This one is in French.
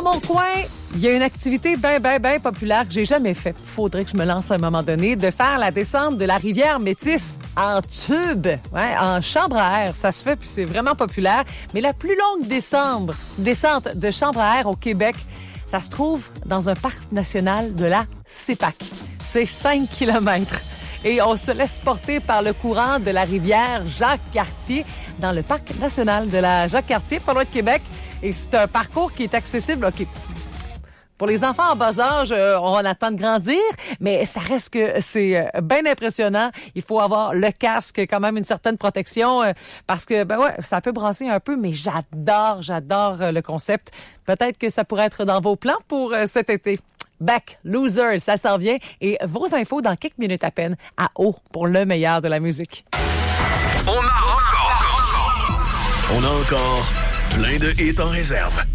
mon coin, il y a une activité bien populaire que j'ai jamais faite. Faudrait que je me lance à un moment donné, de faire la descente de la rivière Métis en tube, en chambre à air. Ça se fait, puis c'est vraiment populaire. Mais la plus longue descente de chambre à air au Québec, ça se trouve dans un parc national de la CEPAC. C'est 5 kilomètres. Et on se laisse porter par le courant de la rivière Jacques-Cartier dans le parc national de la Jacques-Cartier, pas loin de Québec. Et c'est un parcours qui est accessible. OK. Pour les enfants en bas âge, on attend de grandir, mais ça reste que c'est bien impressionnant. Il faut avoir le casque, quand même une certaine protection, parce que ça peut brasser un peu, mais j'adore le concept. Peut-être que ça pourrait être dans vos plans pour cet été. Back Loser, ça s'en vient. Et vos infos dans quelques minutes à peine à haut pour le meilleur de la musique. On a encore plein de hits en réserve.